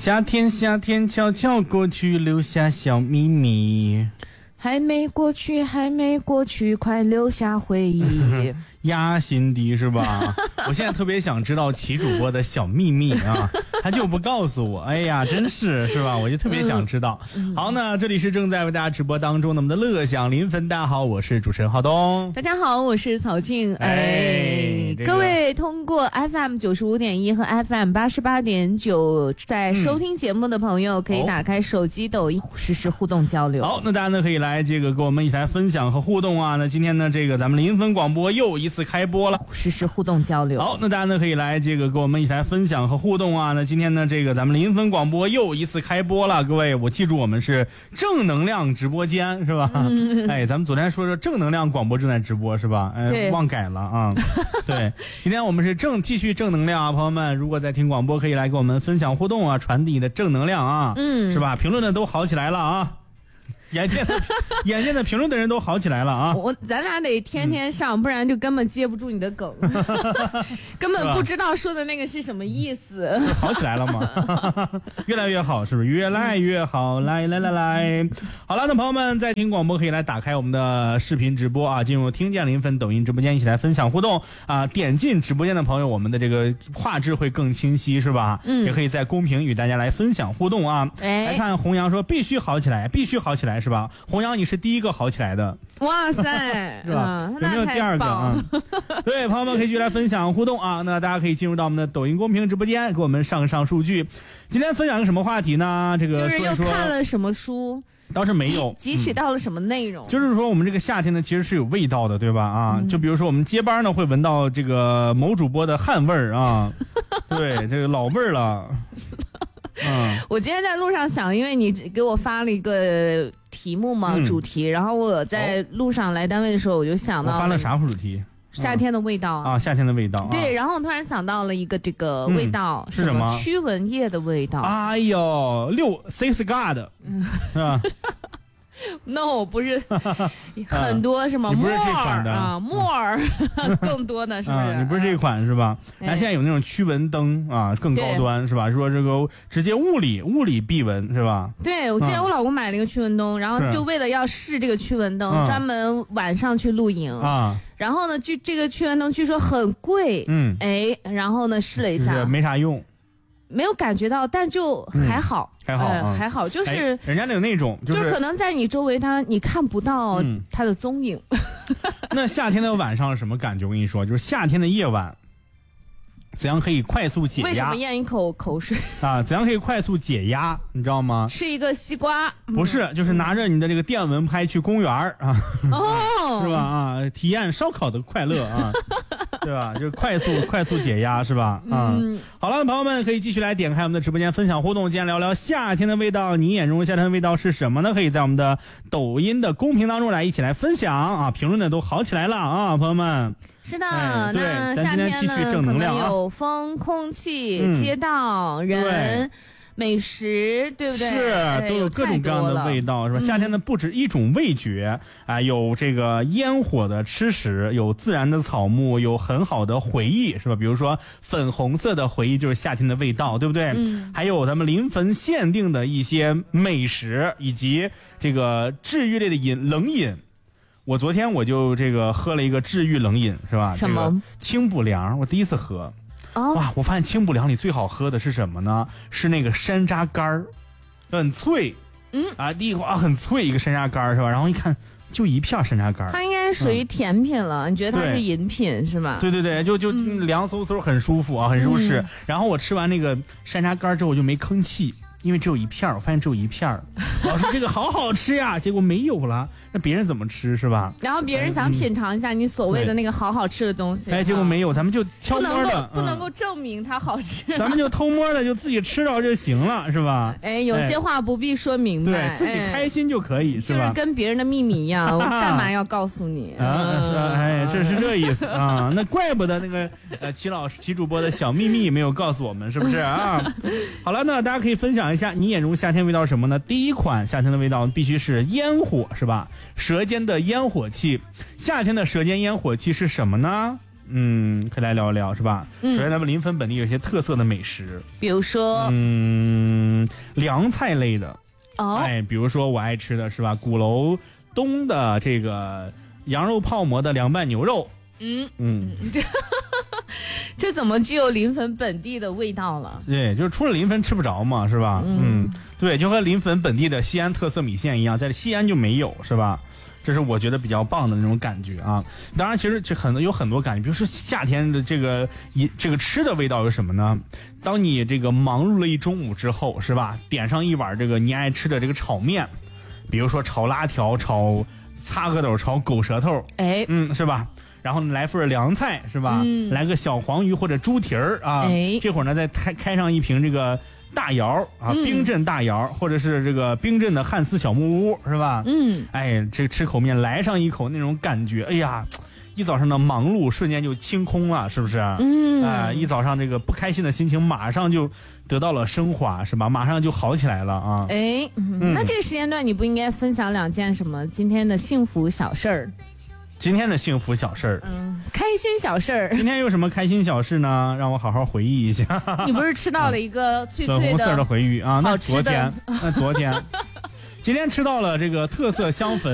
夏天夏天悄悄过去，留下小秘密。 还没过去，还没过去，快留下回忆。 压心底是吧？我现在特别想知道齐主播的小秘密啊，他就不告诉我。哎呀，真是吧？我就特别想知道。好，那这里是正在为大家直播当中的我们的乐享临汾，大家好，我是主持人浩东。 大家好，我是曹静。各位通过 FM 95.1和 FM 88.9在收听节目的朋友，可以打开手机抖音实时互动交流。 好，那大家呢可以来跟我们一起来分享和互动啊。那今天呢咱们临汾广播又一次开播了， 实时互动交流。 好，那大家呢可以来跟我们一起来分享和互动啊。那今天呢咱们临汾广播又一次开播了，各位我记住我们是正能量直播间是吧？咱们昨天说正能量广播正在直播是吧？忘改了啊。对，今天我们是继续正能量啊，朋友们，如果在听广播可以来跟我们分享互动啊，传递的正能量啊，是吧？评论的都好起来了啊。眼见的评论的人都好起来了啊！ 咱俩得天天上，不然就根本接不住你的梗，根本不知道说的那个是什么意思。 好起来了吗？越来越好，是不是？越来越好，来！好了，那朋友们在听广播可以来打开我们的视频直播啊，进入听见临汾抖音直播间，一起来分享互动啊！点进直播间的朋友，我们的这个画质会更清晰，是吧？也可以在公屏与大家来分享互动啊！来看弘扬说必须好起来，必须好起来。是吧？弘扬，你是第一个好起来的。 哇塞， 是吧？有没有第二个啊？对，朋友们可以继续来分享互动啊。那大家可以进入到我们的抖音公屏直播间，给我们上数据。今天分享个什么话题呢？ 就是又看了什么书？ 倒是没有汲取到了什么内容？ 就是说我们这个夏天呢，其实是有味道的，对吧？啊，就比如说我们接班呢，会闻到某主播的汗味儿啊，对，老味儿了。 我今天在路上想，因为你给我发了一个题目嘛，主题，然后我在路上来单位的时候，我就想到我发了啥主题？ 夏天的味道啊，夏天的味道。 对，然后我突然想到了一个味道， 是什么？ 驱蚊液的味道。 哎呦，6 God， 是吧 ？No， 不是很多是吗？ 你不是这款的啊，莫尔更多的是不是？ 你不是这款是吧？现在有那种驱蚊灯啊，更高端是吧？说直接物理避蚊是吧？ 对，我之前我老公买了一个驱蚊灯，然后就为了要试这个驱蚊灯，专门晚上去露营啊。然后呢，这个驱蚊灯据说很贵，然后呢试了一下， 没啥用。 没有感觉到，但就还好，还好，就是人家有那种，就是可能在你周围你看不到它的踪影。 那夏天的晚上是什么感觉？我跟你说，就是夏天的夜晚，怎样可以快速解压？ 为什么咽一口水啊？怎样可以快速解压？你知道吗？ 吃一个西瓜？ 不是，就是拿着你的这个电蚊拍去公园啊，是吧？啊，体验烧烤的快乐啊。对吧？就是快速解压是吧？好了，朋友们可以继续来点开我们的直播间分享互动，今天聊聊夏天的味道，你眼中夏天的味道是什么呢？可以在我们的抖音的公屏当中来一起来分享啊！评论的都好起来了啊，朋友们。 是的，那夏天呢可能有风、空气、街道、人。美食对不对？ 是，都有各种各样的味道，是吧？夏天呢不止一种味觉啊，有这个烟火的吃食，有自然的草木，有很好的回忆，是吧？比如说粉红色的回忆就是夏天的味道，对不对？还有咱们临汾限定的一些美食，以及这个治愈类的冷饮。我昨天我就喝了一个治愈冷饮，是吧？ 什么？ 清补凉，我第一次喝。哇！我发现清补凉里最好喝的是什么呢？是那个山楂干儿，很脆，第一口很脆一个山楂干儿是吧？然后一看就一片山楂干儿， 它应该属于甜品了，你觉得它是饮品是吧？ 对，就凉飕飕，很舒服啊，很舒适。然后我吃完那个山楂干儿之后，我就没吭气，因为只有一片，我发现只有一片。我说这个好好吃呀，结果没有了。那别人怎么吃是吧？ 然后别人想品尝一下你所谓的那个好好吃的东西， 结果没有，咱们就悄摸的， 不能够证明它好吃， 咱们就偷摸的就自己吃着就行了，是吧？ 有些话不必说明白， 对自己开心就可以，是吧？ 就是跟别人的秘密一样，我干嘛要告诉你啊？这是这意思啊？那怪不得那个齐主播的小秘密没有告诉我们，是不是啊？好了，那大家可以分享一下你眼中夏天味道是什么呢？第一款夏天的味道必须是烟火，是吧？舌尖的烟火气，夏天的舌尖烟火气是什么呢？ 可以来聊一聊，是吧？首先咱们临汾本地有一些特色的美食， 比如说凉菜类的比如说我爱吃的是吧，鼓楼东的这个羊肉泡馍的凉拌牛肉。 这怎么具有临汾本地的味道了？ 对，就是除了临汾吃不着嘛，是吧？对，就和临汾本地的西安特色米线一样，在西安就没有，是吧？这是我觉得比较棒的那种感觉啊。当然，其实有很多感觉，比如说夏天的这个吃的味道有什么呢？当你这个忙碌了一中午之后，是吧？点上一碗这个你爱吃的这个炒面，比如说炒拉条、炒擦个斗、炒狗舌头，是吧？然后来份凉菜，是吧？来个小黄鱼或者猪蹄儿啊。这会儿呢，再开上一瓶这个大窑啊，冰镇大窑，或者是这个冰镇的汉斯小木屋，是吧？这吃口面来上一口那种感觉，哎呀，一早上的忙碌瞬间就清空了，是不是？一早上这个不开心的心情马上就得到了升华，是吧？马上就好起来了啊。 那这个时间段你不应该分享2件什么今天的幸福小事儿？ 今天的幸福小事儿， 开心小事儿。 今天有什么开心小事呢？让我好好回忆一下。 你不是吃到了一个脆脆的粉红色的回忆啊？那昨天， 今天吃到了这个特色香粉。